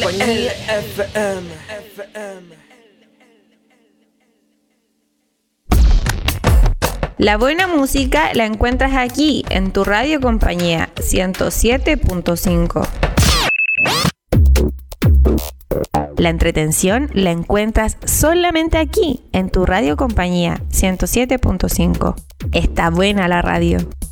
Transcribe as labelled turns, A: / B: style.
A: Compañía FM.
B: La buena música la encuentras aquí, en tu radio compañía 107.5. La entretención la encuentras solamente aquí, en tu radio compañía 107.5. Está buena la radio.